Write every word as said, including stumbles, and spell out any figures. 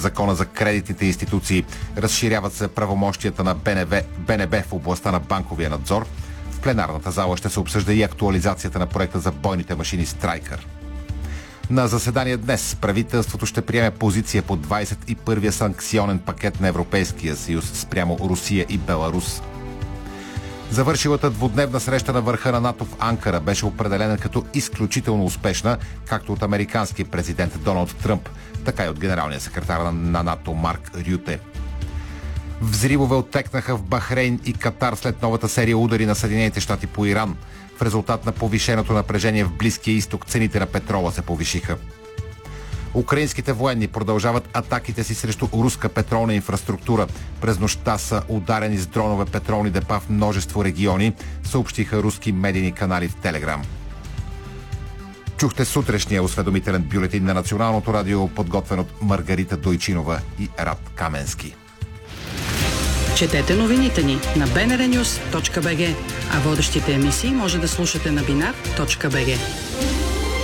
Закона за кредитните институции. Разширяват се правомощията на БНБ, БНБ в областта на банковия надзор. В пленарната зала ще се обсъжда и актуализацията на проекта за бойните машини Страйкър. На заседание днес правителството ще приеме позиция по двадесет и първия санкционен пакет на Европейския съюз спрямо Русия и Беларус. Завършилата двудневна среща на върха на НАТО в Анкара беше определена като изключително успешна, както от американския президент Доналд Тръмп, така и от генералния секретар на НАТО Марк Рюте. Взривове оттекнаха в Бахрейн и Катар след новата серия удари на Съединените щати по Иран. В резултат на повишеното напрежение в Близкия изток цените на петрола се повишиха. Украинските военни продължават атаките си срещу руска петролна инфраструктура. През нощта са ударени с дронове петролни депа в множество региони, съобщиха руски медийни канали в Телеграм. Чухте сутрешния осведомителен бюлетин на Националното радио, подготвен от Маргарита Дойчинова и Рад Каменски. Четете новините ни на би ен ар нюс точка би джи, а водещите емисии може да слушате на бинар точка би джи.